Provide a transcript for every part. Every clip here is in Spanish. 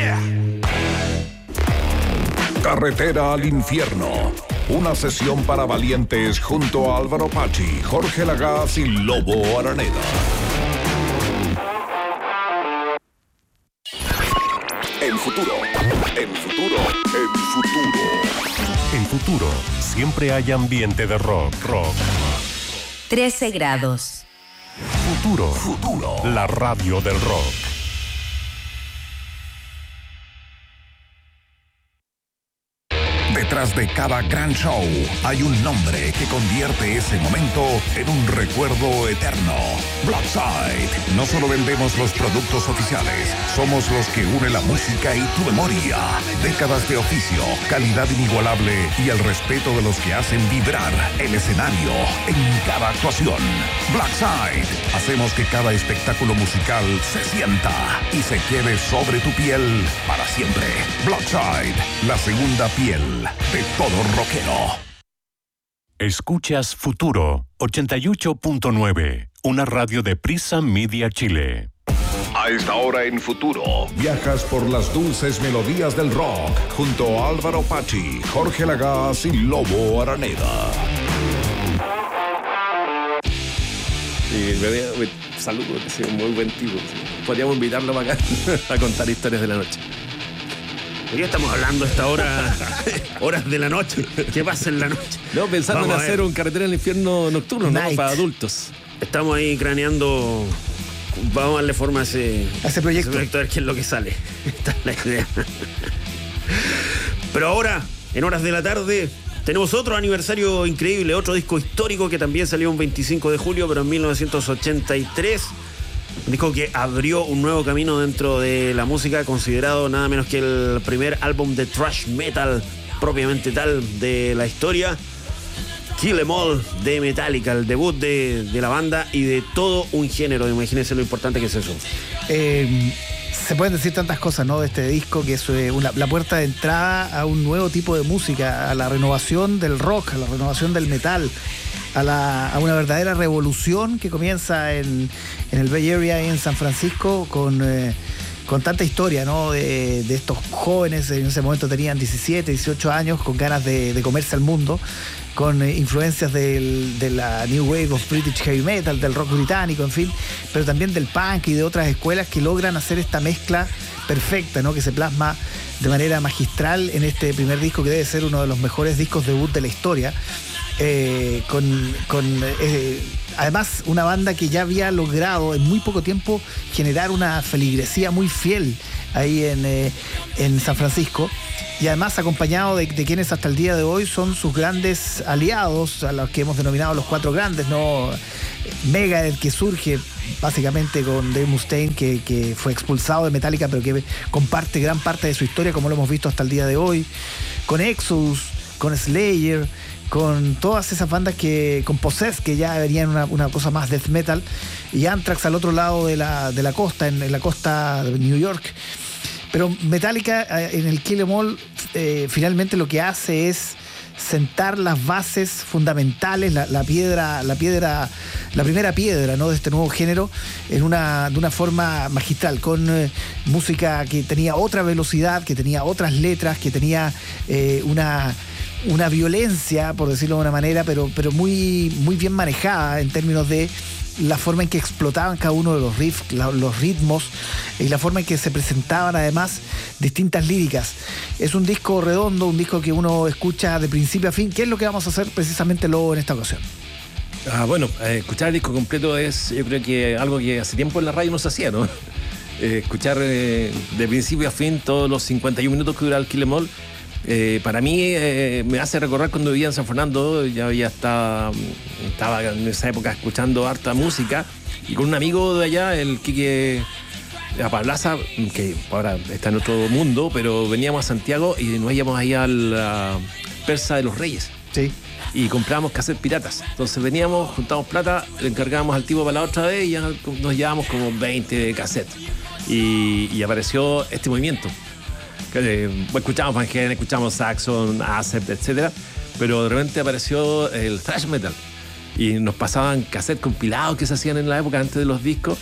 Carretera al infierno. Una sesión para valientes junto a Álvaro Pachi, Jorge Lagaz y Lobo Araneda. El futuro. En Futuro siempre hay ambiente de rock. 13 grados. Futuro. La radio del rock. Detrás de cada gran show hay un nombre que convierte ese momento en un recuerdo eterno. Blackside. No solo vendemos los productos oficiales, somos los que une la música y tu memoria. Décadas de oficio, calidad inigualable y el respeto de los que hacen vibrar el escenario en cada actuación. Blackside. Hacemos que cada espectáculo musical se sienta y se quede sobre tu piel para siempre. Blackside, la segunda piel de todo rockero. Escuchas Futuro 88.9, una radio de Prisa Media Chile. A esta hora en Futuro, viajas por las dulces melodías del rock junto a Álvaro Pachi, Jorge Lagaz y Lobo Araneda. Saludos, es un muy buen tipo. Podríamos invitarlo para acá a contar historias de la noche. ¿Por qué estamos hablando a esta hora? Horas de la noche. ¿Qué pasa en la noche? No, pensando en hacer un Carretera al Infierno nocturno, ¿no? Para adultos. Estamos ahí craneando. Vamos a darle forma a ese proyecto. A ver qué es lo que sale. Esta es la idea. Pero ahora, en horas de la tarde, tenemos otro aniversario increíble, otro disco histórico que también salió un 25 de julio, pero en 1983. Un disco que abrió un nuevo camino dentro de la música, considerado nada menos que el primer álbum de thrash metal propiamente tal de la historia. Kill 'Em All de Metallica, el debut de la banda y de todo un género. Imagínense lo importante que es eso. Se pueden decir tantas cosas, ¿no? De este disco, que es la puerta de entrada a un nuevo tipo de música, a la renovación del rock, a la renovación del metal, a una verdadera revolución que comienza en el Bay Area y en San Francisco con tanta historia, ¿no? De estos jóvenes, en ese momento tenían 17, 18 años, con ganas de comerse al mundo, con influencias de la New Wave of British Heavy Metal, del rock británico, en fin, pero también del punk y de otras escuelas que logran hacer esta mezcla perfecta, ¿no? Que se plasma de manera magistral en este primer disco, que debe ser uno de los mejores discos debut de la historia. Además, una banda que ya había logrado en muy poco tiempo generar una feligresía muy fiel ahí en San Francisco, y además acompañado de quienes hasta el día de hoy son sus grandes aliados, a los que hemos denominado los cuatro grandes, ¿no? Megadeth, que surge básicamente con Dave Mustaine, que fue expulsado de Metallica, pero que comparte gran parte de su historia, como lo hemos visto hasta el día de hoy, con Exodus, con Slayer, con todas esas bandas con Possessed, que ya verían una cosa más death metal, y Anthrax al otro lado de la costa, en la costa de New York. Pero Metallica en el Kill 'Em All finalmente lo que hace es sentar las bases fundamentales, la primera piedra, ¿no? De este nuevo género de una forma magistral, con música que tenía otra velocidad, que tenía otras letras, que tenía una violencia, por decirlo de una manera, pero muy, muy bien manejada en términos de la forma en que explotaban cada uno de los riffs, los ritmos, y la forma en que se presentaban además distintas líricas. Es un disco redondo, un disco que uno escucha de principio a fin. ¿Qué es lo que vamos a hacer precisamente, Lobo, en esta ocasión? Escuchar el disco completo es, yo creo que algo que hace tiempo en la radio no se hacía, ¿no? Escuchar de principio a fin todos los 51 minutos que dura el Kill 'Em All. Para mí me hace recordar cuando vivía en San Fernando. Ya estaba en esa época escuchando harta música, y con un amigo de allá, el Quique Apablaza, que ahora está en otro mundo, pero veníamos a Santiago y nos íbamos ahí a la Persa de los Reyes. Sí. Y comprábamos cassettes piratas. Entonces veníamos, juntábamos plata, le encargábamos al tipo para la otra vez y ya nos llevábamos como 20 cassettes. Y apareció este movimiento. Escuchamos Van Halen, escuchamos Saxon, Accept, etc. Pero de repente apareció el thrash metal y nos pasaban cassettes compilados que se hacían en la época antes de los discos,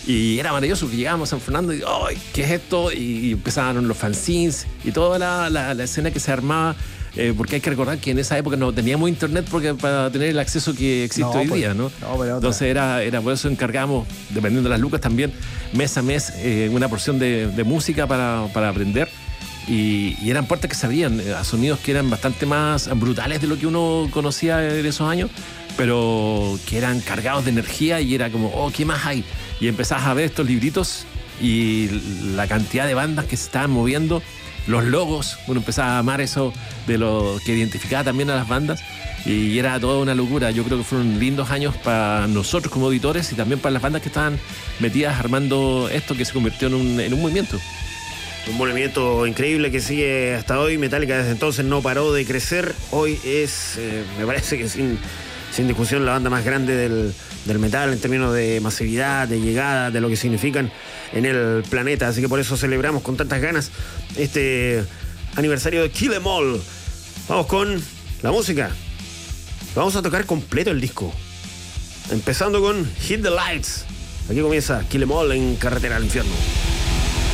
Y era maravilloso que llegábamos a San Fernando y, ¡ay, qué es esto! Y empezaron los fanzines y toda la escena que se armaba, porque hay que recordar que en esa época no teníamos internet para tener el acceso que existe hoy día, ¿no? Entonces era por eso encargamos, dependiendo de las lucas también, mes a mes, una porción de música para aprender. Y eran puertas que se abrían a sonidos que eran bastante más brutales de lo que uno conocía en esos años, pero que eran cargados de energía y era como, oh, ¿qué más hay? Y empezabas a ver estos libritos y la cantidad de bandas que se estaban moviendo, los logos, bueno, empezaba a amar eso de lo que identificaba también a las bandas y era toda una locura. Yo creo que fueron lindos años para nosotros como auditores y también para las bandas que estaban metidas armando esto que se convirtió en un movimiento. Un movimiento increíble que sigue hasta hoy. Metallica desde entonces no paró de crecer. Hoy es, me parece que sin discusión, la banda más grande del metal en términos de masividad, de llegada, de lo que significan en el planeta. Así que por eso celebramos con tantas ganas este aniversario de Kill 'Em All. Vamos con la música. Vamos a tocar completo el disco, empezando con Hit the Lights. Aquí comienza Kill 'Em All en Carretera al Infierno.